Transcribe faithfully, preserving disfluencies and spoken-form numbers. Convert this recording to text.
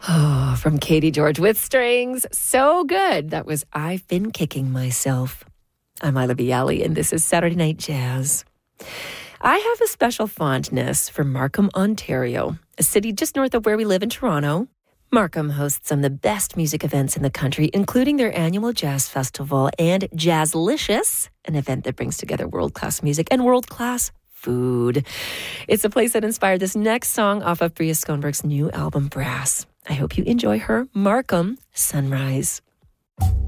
Oh, from Katie George with strings. So good. That was I've Been Kicking Myself. I'm Isla Bialy, and this is Saturday Night Jazz. I have a special fondness for Markham, Ontario, a city just north of where we live in Toronto. Markham hosts some of the best music events in the country, including their annual jazz festival and Jazzlicious, an event that brings together world-class music and world-class food. It's a place that inspired this next song off of Bria Schoenberg's new album, Brass. I hope you enjoy her Markham Sunrise.